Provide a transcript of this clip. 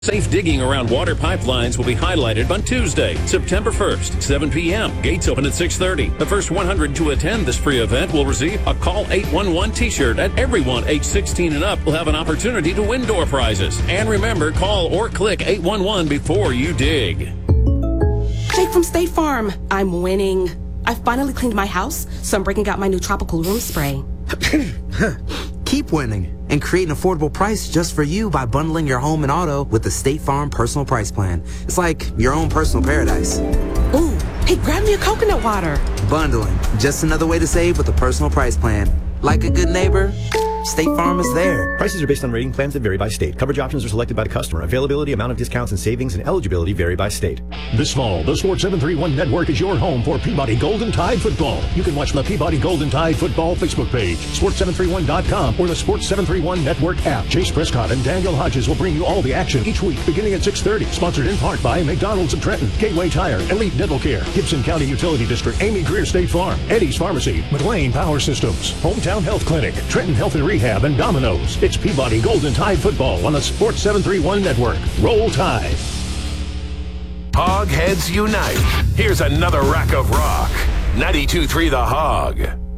Safe digging around water pipelines will be highlighted on Tuesday, September 1st, 7 p.m. Gates open at 6:30. The first 100 to attend this free event will receive a Call 811 t-shirt, and everyone age 16 and up will have an opportunity to win door prizes. And remember, call or click 811 before you dig. Jake from State Farm. I'm winning. I finally cleaned my house, so I'm breaking out my new tropical room spray. Keep winning and create an affordable price just for you by bundling your home and auto with the State Farm Personal Price Plan. It's like your own personal paradise. Ooh, hey, grab me a coconut water. Bundling, just another way to save with a personal price plan. Like a good neighbor, State Farm is there. Prices are based on rating plans that vary by state. Coverage options are selected by the customer. Availability, amount of discounts and savings, and eligibility vary by state. This fall, the Sports 731 Network is your home for Peabody Golden Tide football. You can watch the Peabody Golden Tide football Facebook page, sports731.com, or the Sports 731 Network app. Chase Prescott and Daniel Hodges will bring you all the action each week, beginning at 6:30. Sponsored in part by McDonald's of Trenton, Gateway Tire, Elite Dental Care, Gibson County Utility District, Amy Greer State Farm, Eddie's Pharmacy, McLean Power Systems, Hometown Health Clinic, Trenton Health and Rehab, and Domino's. It's Peabody Golden Tide football on the Sports 731 Network. Roll Tide. Hog Heads Unite. Here's another rack of rock. 92.3 The Hog.